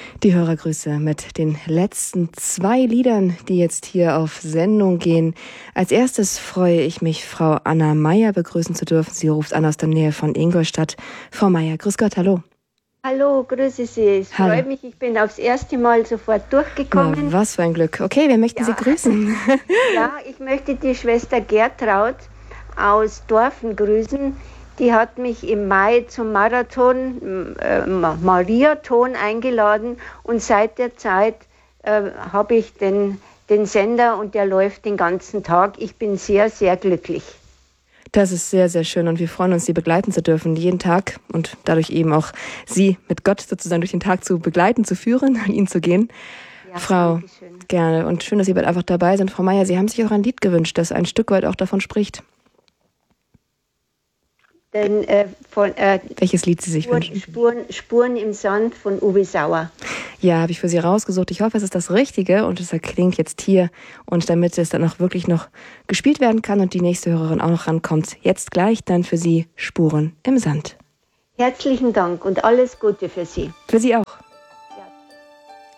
Die Hörergrüße mit den letzten 2 Liedern, die jetzt hier auf Sendung gehen. Als erstes freue ich mich, Frau Anna Meyer begrüßen zu dürfen. Sie ruft an aus der Nähe von Ingolstadt. Frau Meyer, grüß Gott, hallo. Hallo, grüße Sie. Es freut mich, ich bin aufs erste Mal sofort durchgekommen. Na, was für ein Glück. Okay, wir möchten Sie grüßen. Ja, ich möchte die Schwester Gertraud aus Dorfen grüßen. Die hat mich im Mai zum Marathon, Mariathon eingeladen und seit der Zeit habe ich den Sender und der läuft den ganzen Tag. Ich bin sehr, sehr glücklich. Das ist sehr, sehr schön und wir freuen uns, Sie begleiten zu dürfen, jeden Tag und dadurch eben auch Sie mit Gott sozusagen durch den Tag zu begleiten, zu führen, an ihn zu gehen. Ja, Frau, gerne und schön, dass Sie bald einfach dabei sind. Frau Meyer, Sie haben sich auch ein Lied gewünscht, das ein Stück weit auch davon spricht. Welches Lied Sie sich wünschen? Spuren im Sand von Uwe Sauer. Ja, habe ich für Sie rausgesucht. Ich hoffe, es ist das Richtige und es klingt jetzt hier. Und damit es dann auch wirklich noch gespielt werden kann und die nächste Hörerin auch noch rankommt, jetzt gleich dann für Sie Spuren im Sand. Herzlichen Dank und alles Gute für Sie. Für Sie auch.